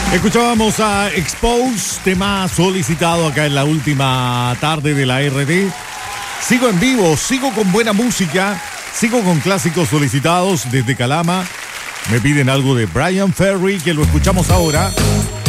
Escuchábamos a Expose, tema solicitado acá en la última tarde de la RT. Sigo en vivo, sigo con buena música, sigo con clásicos solicitados desde Calama. Me piden algo de Brian Ferry, que lo escuchamos ahora.